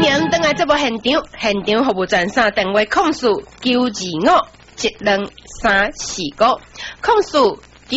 欢迎登来这部现场服务专线电话控诉925123459，控诉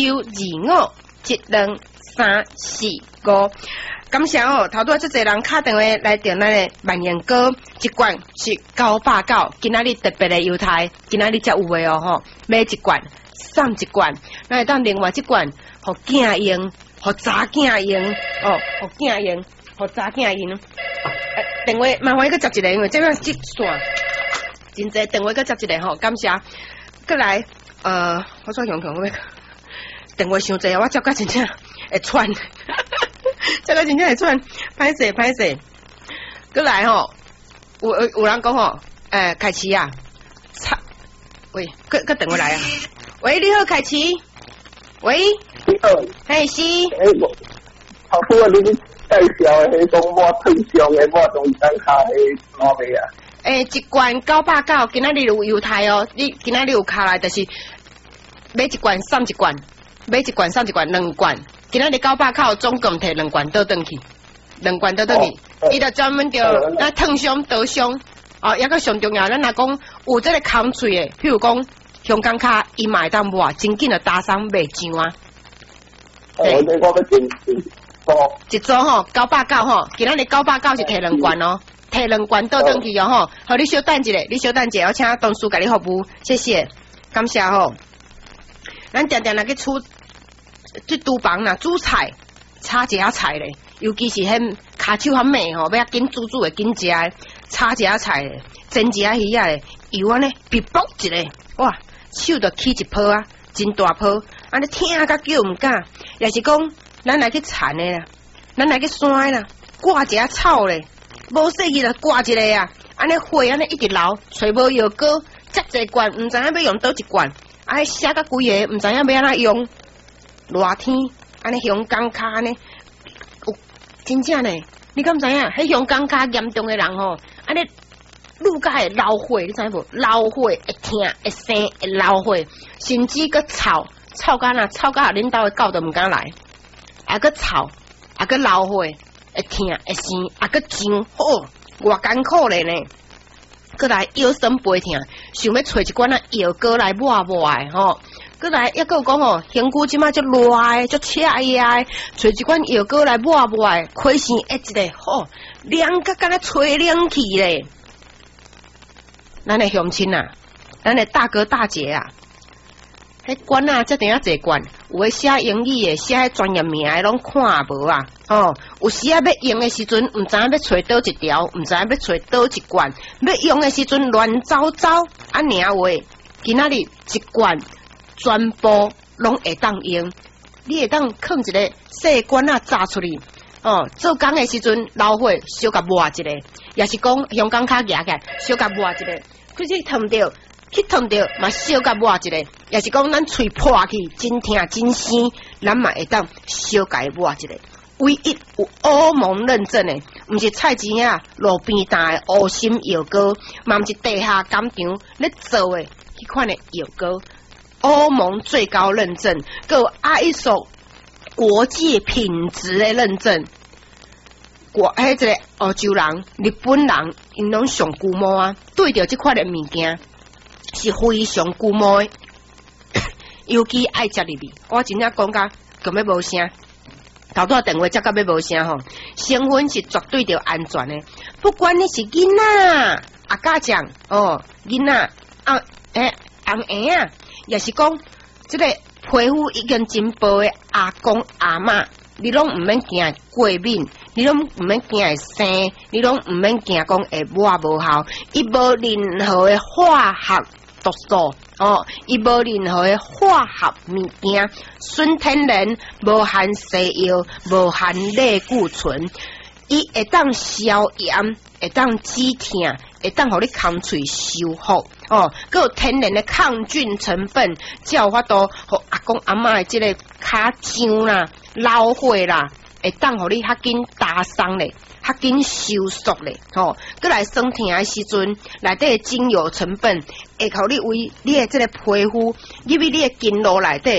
925123459。感谢哦，头拄这侪人敲电话来电咱的万元糕一罐是990，今仔日特别的优待，今仔日才有的哦吼，买一罐送一罐，咱会当另外一罐，互囝用，互查囝用，哦，互囝用，互查囝用。电话麻烦佮接一个，因为这样接线，真济电话佮接一个吼，感谢。过来，我再用我电话伤济，我接甲真正会喘。这个真正会喘，歹势。过来吼，有人讲吼，凯奇啊，喂，个电话来啊，喂，你好，凯奇，喂， 你好， 嘿是， 头拄啊，你介绍的迄种抹退烧的抹中间卡的哪味啊？ 一罐990，今仔日有优待哦，你今仔日有卡来，就是买一罐送一罐，买一罐送一罐，2罐。今仔日990总共摕2罐倒转去，2罐倒转去，伊就专门着那烫伤、刀伤，哦，抑个上重要，咱若讲有这个空喙的，譬如讲香港卡，伊嘛会当抹，真紧的打伤袂上啊。 我要一组吼990吼，今仔日990是摕2罐哦，摕2罐倒转去哦吼，好，你稍等一下，我请同事甲你服务，谢谢，感谢吼。咱定定来去去厨房啦，煮菜，炒一下菜咧，尤其是迄骹手较慢吼，要紧煮会紧食诶，炒一下菜咧，煎一下鱼仔咧，油安尼别卜一个，哇，手就起一泡啊，真大泡，安尼听甲叫毋敢，也是讲咱来去铲诶啦，咱来去山啦，挂一下草咧，无细去就挂一个啊，安尼火安尼一直流，找无药膏，接一罐，毋知影要用倒一罐，啊，写甲规个，毋知影要安怎用。热天，安尼香港脚安尼，有真正呢？你敢知影？迄香港脚严重的人吼，安尼愈加会老火，你知无？老火会疼会生会老火，甚至个臭到恁兜的狗都毋敢来，啊个臭，啊个老火会疼会生，啊个痒哦，偌艰苦咧呢。过来腰酸背痛，想要找一罐药膏来抹的吼。过来，抑个有讲吼，身躯即马足热诶，足赤诶，找一罐药膏来抹诶，亏先一个吼，凉甲敢若吹冷气咧。咱诶乡亲啊，咱诶大哥大姐啊，迄罐啊，这顶啊侪罐，有诶写英语诶，写迄专业名诶，拢看无啊。哦，有时啊要用诶时阵，毋知影要找倒一条，毋知影要找倒一罐，要用诶时阵乱糟糟，啊尔话，今仔日一罐。全部拢会当用，你会当放一个细管啊炸出去，哦，做工的时阵老火小甲抹一个，也是讲香港脚夹起来小甲抹一个，去烫着嘛小甲抹一个，也是讲咱喙破去真疼真生，咱嘛会当小甲抹一个。唯一有欧盟认证的，毋是菜市啊路边摊的乌心药膏，嘛毋是地下工厂咧做的迄款的药膏。欧盟最高认证，还有 ISO 国际品质的认证。迄个欧洲人、日本人，因拢上古毛啊，对着这款的物件是非常古毛的，尤其爱食入去。我真正讲甲根本无声，头拄电话接甲要无声吼，成分是绝对着安全的，不管你是囡仔、阿家长哦，囡仔红婴啊。也是讲，这个皮肤已经真薄的阿公阿嬷，你拢唔免惊过敏，你拢唔免惊会生，你拢唔免惊讲会抹无效，伊无任何的化学毒素哦，伊无任何的化学物件，纯天然，无含西药，无含类固醇，伊会当消炎，会当止痛，会当互你空喙修复。哦，佮有天然的抗菌成分，才有法度互阿公阿嬷的这个骹痒啦、老火啦，会当互你较紧打伤咧，较紧收缩咧。吼，佮来酸痛的时阵，内底的精油成分会互你为你的这个皮肤入去你的经络内底，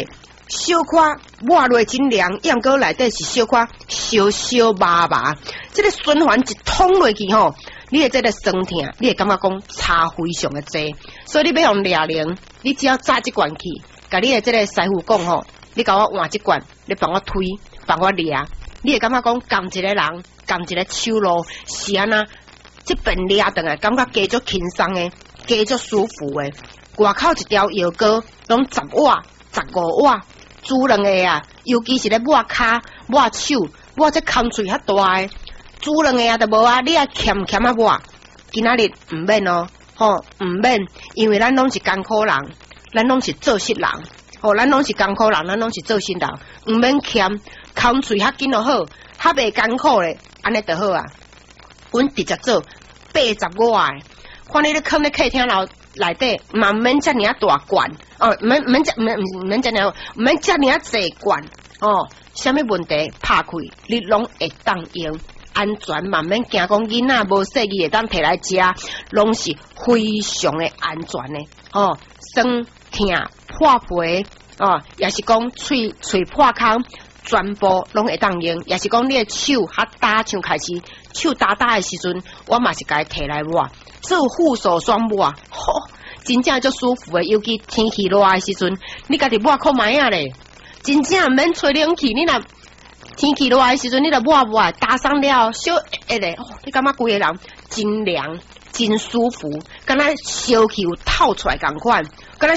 小可抹落真凉，样哥内底是小可烧烧麻麻，这个循环一通落去吼，你的这个酸痛，你会感觉讲差非常的济，所以你要用抓铃，你只要扎一罐去，甲你的这个师傅讲吼，你甲我换一罐，你帮我推，帮我抓，你会感觉讲共一个人，共一个手路是安那，这边抓转来，感觉加足轻松的，加足舒服的。外口一条药膏拢10瓦、15瓦，煮两个啊，尤其是咧抹骹、抹手、抹这空喙较大的，煮两个啊都无啊，你啊欠啊抹，今仔日唔免哦，吼唔免，因为咱拢是艰苦人，咱拢是做事人，吼咱拢是艰苦人，咱拢是做事人，唔免欠，空喙较紧就好，较袂艰苦咧，安尼就好啊。阮直接做85瓦的，看你咧囥咧客厅内底，嘛免遮尔啊大罐，哦，免遮尔啊济罐，哦，啥物问题拍开，你拢会当用，安全嘛免惊讲囡仔无细意会当摕来食，拢是非常的安全的，哦，酸痛破皮，哦，也是讲喙破空。全部拢会当用，也是讲你的手较打像开始手打的时阵，我嘛是甲伊摕来抹，做护手霜抹，吼，真正足舒服的。尤其天气热的时阵，你家己抹看卖啊咧，真正免吹冷气。你若天气热的时阵，你著抹，打上了小热咧，你感觉规个人真凉、真舒服，敢若烧气有透出来共款，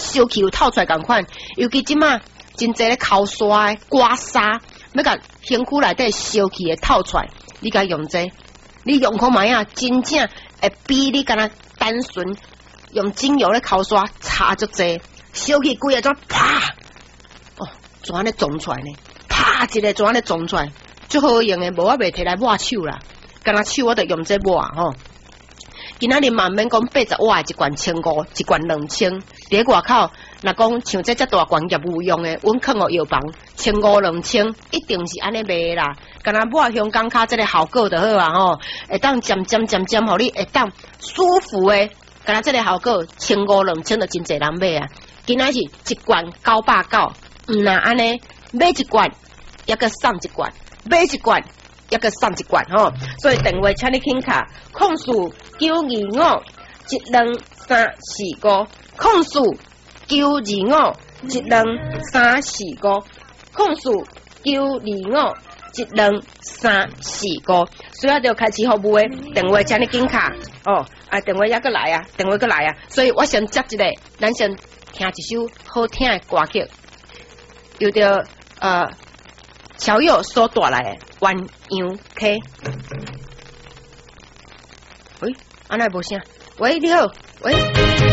尤其即马。真侪咧口刷、刮痧，要甲身躯内底烧气会透出来。你甲用这，你用看卖啊，真正会比你敢若单纯用精油咧口刷差足济，烧气规个怎啪，哦，怎安尼撞出来呢？啪一个怎安尼撞出来，最好用的，无我袂摕来抹手啦，敢若手我得用这抹吼。今仔日慢慢讲80瓦一罐1500，一罐2000。伫外口，若讲像这大罐业务用的，阮囥互药房1500、2000，一定是安尼卖啦。敢若抹香港卡这个效果就好啊吼，会当渐，互你会当舒服的。敢若这个效果1500、2000就真侪人买啊。今仔是一罐990，若安尼买一罐，抑个送一罐，买一罐。一个送一罐吼，所以电话请你轻卡，04 925 12345， 04 925 12345， 04 925 12345，所以就开始服务的电话请你轻卡哦，电话还阁来啊，所以我先接一个，咱先听一首好听的歌曲，有着乔佑所带来的鸳鸯 K。喂，安奈无声？喂，你好，喂。